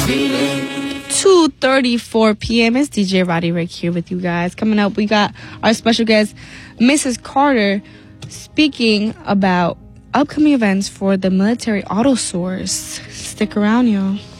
2:34 p.m. It's DJ Roddy Rick here with you guys. Coming up, we got our special guest, Mrs. Carter, speaking about upcoming events for the Military Auto Source. Stick around, y'all.